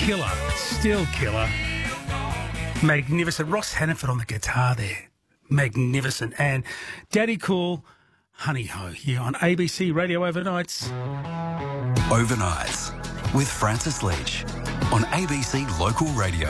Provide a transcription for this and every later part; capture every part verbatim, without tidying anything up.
killer, still killer. Magnificent. Ross Hannaford on the guitar there. Magnificent. And Daddy Cool, Honey Ho, here on A B C Radio Overnights. Overnights with Francis Leach on A B C Local Radio.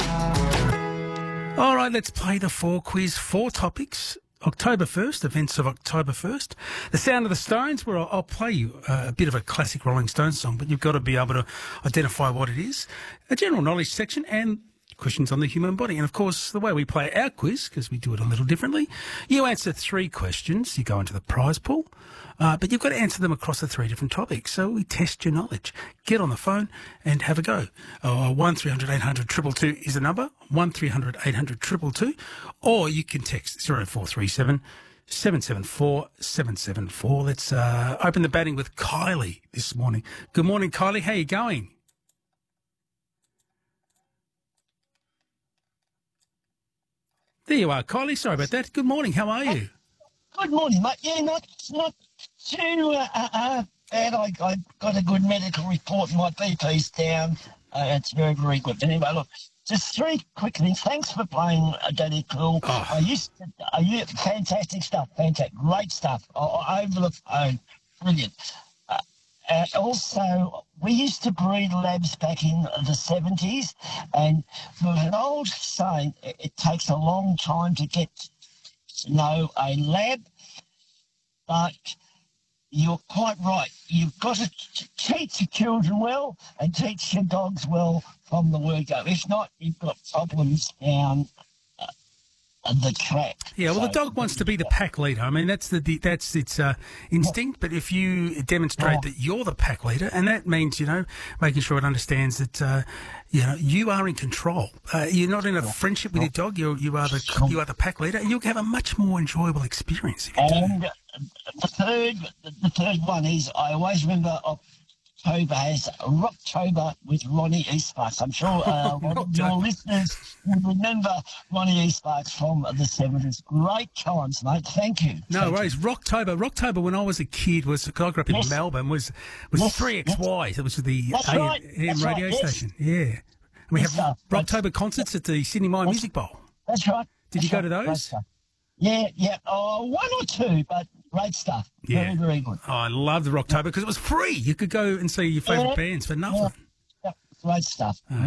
All right, let's play the four quiz. Four topics. October first, events of October first. The Sound of the Stones, where I'll, I'll play you uh, a bit of a classic Rolling Stones song, but you've got to be able to identify what it is. A general knowledge section and questions on the human body. And, of course, the way we play our quiz, because we do it a little differently, you answer three questions, you go into the prize pool, uh, but you've got to answer them across the three different topics. So we test your knowledge. Get on the phone and have a go. Uh, one three hundred eight hundred two two two is the number, one three hundred eight hundred two two two, or you can text zero four three seven seven seven four seven seven four. Let's uh, open the batting with Kylie this morning. Good morning, Kylie. How are you going? There you are, Kylie. Sorry about that. Good morning. How are you? Good morning, mate. Yeah, not not too uh, uh, bad. I, I got a good medical report. My B P's down. Uh, it's very, very good. Anyway, look, just three quick things. Thanks for playing uh, Daddy Cool. Oh. I used to, I used, fantastic stuff. Fantastic. Great stuff. I, I overlooked. Oh, brilliant. Uh, uh, also, we used to breed labs back in the seventies, and there's an old saying, it, it takes a long time to get to know a lab, but you're quite right. You've got to t- teach your children well and teach your dogs well from the word go. If not, you've got problems down uh, the track. Yeah, well, So- the dog wants to be the pack leader. I mean, that's the that's its uh, instinct. But if you demonstrate that you're the pack leader, and that means, you know, making sure it understands that uh, you know you are in control. Uh, you're not in a friendship with your dog. You you are the you are the pack leader, and you'll have a much more enjoyable experience if you do. And uh, the third, the third one is I always remember October has Rocktober with Ronnie Eastparks. I'm sure uh, one of your listeners will remember Ronnie Eastparks from the seventies. Great times, mate. Thank you. No Thank worries. Rocktober. Rocktober, when I was a kid, was because I grew up in Yes. Melbourne, was was Yes, three X Y. That was the That's A M, right. A M That's radio right, yes. station. Yeah. And we Yes, have sir. That's- Rocktober concerts at the Sydney Mine Music Bowl. That's right. Did you That's go to right. Great those? stuff. Yeah, yeah. Oh, one or two, but great stuff. Yeah. Very, very good. Oh, I love the Rocktober because it was free. You could go and see your favourite Yeah. bands for nothing. Yeah, great stuff.